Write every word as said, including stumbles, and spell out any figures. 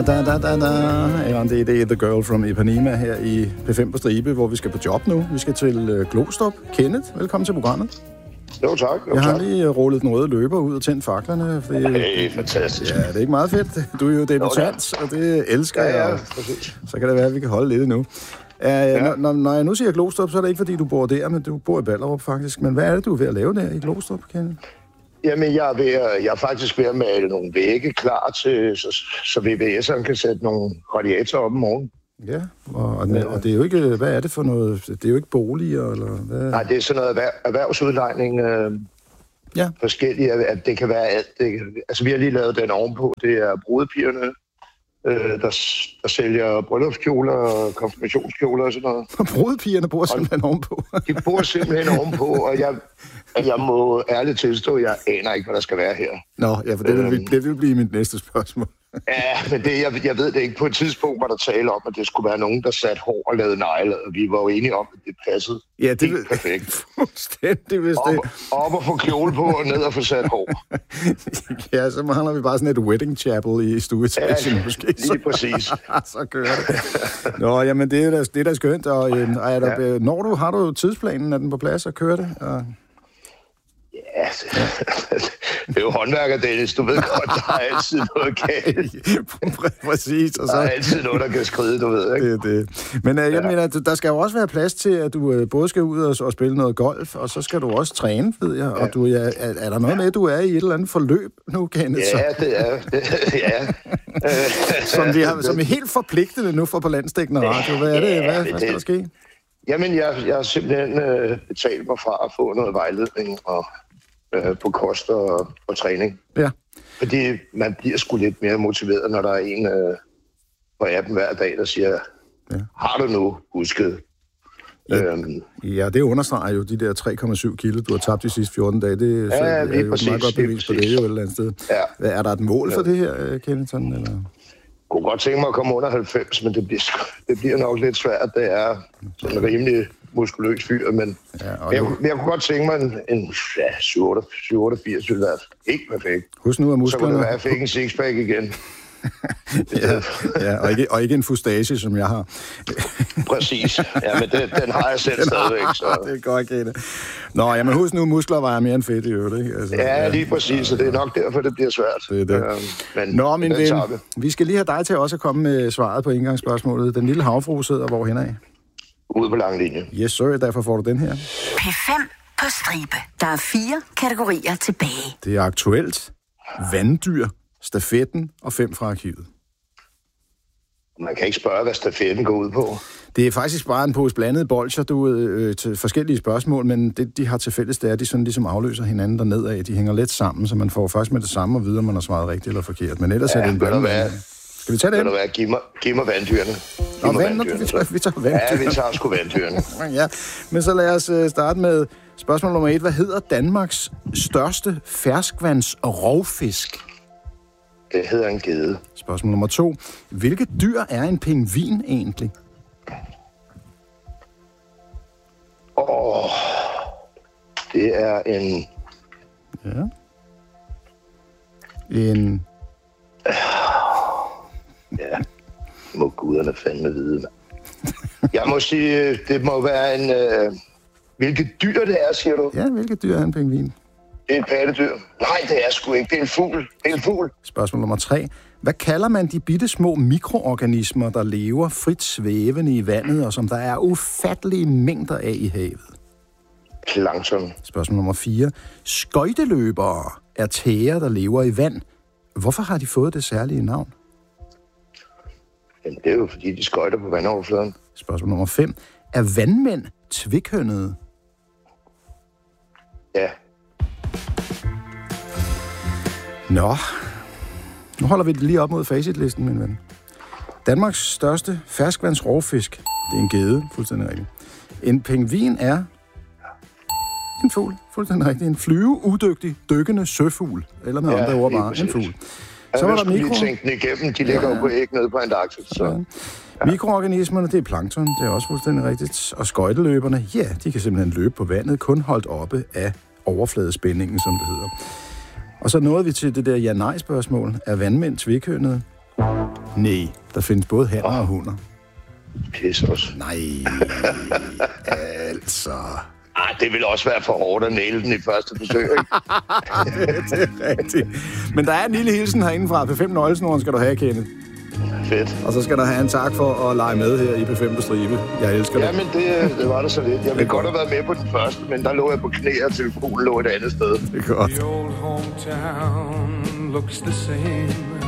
Da, da, da, da. Eller det er det The Girl from Ipanema her i P fem på Stribe, hvor vi skal på job nu. Vi skal til uh, Glostrup. Kenneth, velkommen til programmet. Jo, tak. Jo, jeg har tak. lige rullet den røde løber ud og tændt faklerne. Det er hey, fantastisk. Ja, det er ikke meget fedt. Du er jo debutant, og det elsker ja, ja, jeg. Så kan det være, at vi kan holde lidt nu. Uh, ja. når, når jeg nu siger Glostrup, så er det ikke, fordi du bor der, men du bor i Ballerup faktisk. Men hvad er det, du er ved at lave der i Glostrup, Kenneth? Jamen, jeg er, ved at, jeg er faktisk ved at male nogle vægge klar til, så, så V V S'eren kan sætte nogle radiatorer op i morgen. Ja, og, og, og det er jo ikke, hvad er det for noget? Det er jo ikke boliger, eller hvad? Nej, det er sådan noget erhverv, erhvervsudlejning. Øh, ja. Forskellige, at det kan være alt. Det, altså, vi har lige lavet den ovenpå. Det er brudepigerne, øh, der, der sælger bryllupskjoler og konfirmationskjoler og sådan noget. Brudepigerne bor simpelthen ovenpå? De bor simpelthen ovenpå, og jeg, jeg må ærligt tilstå, at jeg aner ikke, hvad der skal være her. Nå, ja, for det vil, øhm, det vil blive mit næste spørgsmål. Ja, men det, jeg, jeg ved det ikke. På et tidspunkt var der tale om, at det skulle være nogen, der satte hår og lavede negle, og vi var jo enige om, at det passede. Ja, det helt ved, perfekt. Fuldstændig, hvis det... Op, op og få kjole på, og ned og få sat hår. Ja, så mangler vi bare sådan et wedding chapel i stueetagen, ja, måske. Lige præcis. Så kører det. Nå, jamen, det er da, det er da skønt, og øh, er der, ja. når du, har du tidsplanen, er den på plads, og kører det? Og... Ja, det er jo håndværker, Dennis. Du ved godt, der er altid noget galt. Præcis. Og så... Der er altid noget, der kan skride, du ved, ikke? Det, det. Men øh, jeg ja. mener, der skal jo også være plads til, at du øh, både skal ud og, og spille noget golf, og så skal du også træne, ved jeg. Ja. Og du, ja, er, er der noget med, at du er i et eller andet forløb nu, Kenneth? Ja, det er det. Ja. som, vi har, som er helt forpligtende nu for på Landsdækkende Radio. Hvad er det? Ja, hvad, det, hvad skal der ske? Jamen, jeg, jeg har simpelthen øh, betalt mig fra at få noget vejledning og øh, på kost og, og træning. Ja. Fordi man bliver sgu lidt mere motiveret, når der er en øh, på appen hver dag, der siger, ja. Har du nu husket? Ja, øhm, ja, det understreger jo de der tre komma syv kilo, du har tabt de sidste fjorten dage. Det ja, er jo præcis, et meget godt bevis på det jo et eller andet sted. Ja. Er der et mål for det her, Kenneth? Eller? Jeg kunne godt tænke mig at komme under halvfems, men det bliver, det bliver nok lidt svært. Det er sådan en rimelig muskuløs fyr, men ja, jeg, jeg, jeg kunne godt tænke mig en, en ja, syv otteogfirs ville være helt perfekt. Husk nu, at musklerne... Så kunne det være, at jeg fik en sixpack igen. ja, ja og, ikke, og ikke en fustache, som jeg har. Præcis. Ja, men den, den har jeg selv den stadigvæk. Så. Det er godt, Kenneth. Nå, jamen husk nu, muskler vejer mere end fedt i øvrigt, ikke? Altså, ja, lige præcis, så det er nok derfor, det bliver svært. Det er det. Øh, men Nå, min ven, vi skal lige have dig til også at komme med svaret på indgangsspørgsmålet. Den lille havfru sidder hvorhen af? Ude på lang linje. Yes, sir. Derfor får du den her. P fem på stribe. Der er fire kategorier tilbage. Det er aktuelt, vanddyr, stafetten og fem fra arkivet. Man kan ikke spørge, hvad stafetten går ud på. Det er faktisk bare en pose blandede bolcher, du øh, til forskellige spørgsmål, men det, de har til fælles, det er, at de sådan ligesom afløser hinanden dernede af. De hænger let sammen, så man får først med det samme og videre, om man har svaret rigtigt eller forkert. Men ellers ja, er det en blanding. Skal vi tage det ind? Være, giv, mig, giv mig vanddyrene. Giv og mig vand, vanddyrene. Vi tager, vi tager vanddyrene. Ja, vi tager sgu vanddyrene. Ja, men så lad os starte med spørgsmål nummer et. Hvad hedder Danmarks største ferskvands- og rovfisk? Det hedder en gede. Spørgsmål nummer to. Hvilket dyr er en pingvin egentlig? Åh, oh, det er en... Ja. En... Ja, må guderne fandme vide, mand. Jeg må sige, det må være en... Øh... Hvilket dyr det er, siger du? Ja, hvilket dyr er en pingvin? Det er et pattedyr. Nej, det er sgu ikke. Det er en fugl. Det er en fugl. Spørgsmål nummer tre. Hvad kalder man de bitte små mikroorganismer, der lever frit svævende i vandet, og som der er ufattelige mængder af i havet? Plankton. Spørgsmål nummer fire. Skøjteløbere er tæger, der lever i vand. Hvorfor har de fået det særlige navn? Jamen, det er jo, fordi de skøjter på vandoverfladen. Spørgsmål nummer fem. Er vandmænd tvikhønnede? Ja. Nå, nu holder vi det lige op mod facitlisten, min ven. Danmarks største ferskvandsrovfisk, det er en gede, fuldstændig rigtigt. En pingvin er en fugl, fuldstændig rigtigt. En flyveudygtig, dykkende søfugl, eller med ja, andre ord bare en fugl. Så var der mikro... Jeg tænkte den igennem, de ligger ja. jo på æg nede på Antarktis. Så. Ja. Ja. Mikroorganismerne, det er plankton, det er også fuldstændig rigtigt. Og skøjteløberne, ja, de kan simpelthen løbe på vandet, kun holdt oppe af overfladespændingen, som det hedder. Og så nåede vi til det der ja-nej-spørgsmål. Er vandmænd tvikhønnede? Nej, der findes både hanner oh. og hunder. Pis også. Nej, altså... Ej, det vil også være for hårdt at næle den i første forsøg, ikke? det, det er rigtigt. Men der er en lille hilsen herinde fra P fem Nøglesnoren, skal du have, Kenneth. Fedt. Og så skal der have en tak for at lege med her i P fem på stribe. Jeg elsker det. Jamen, det, det var det så lidt. Jeg ville godt have været med på den første, men der lå jeg på knæ, og telefonen lå et andet sted. Det er godt. The old hometown looks the same